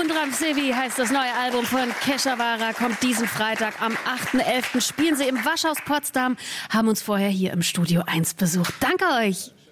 Undram Sivi heißt das neue Album von Keshavara, kommt diesen Freitag am 8.11. Spielen sie im Waschhaus Potsdam, haben uns vorher hier im Studio 1 besucht. Danke euch!